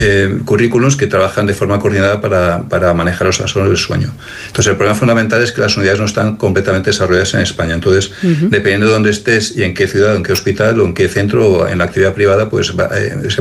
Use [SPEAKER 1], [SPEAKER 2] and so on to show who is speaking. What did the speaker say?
[SPEAKER 1] currículums que trabajan de forma coordinada para manejar los trastornos del sueño. Entonces, el problema fundamental es que las unidades no están completamente desarrolladas en España. Entonces, dependiendo de dónde estés y en qué ciudad, en qué hospital o en qué centro o en la actividad privada, pues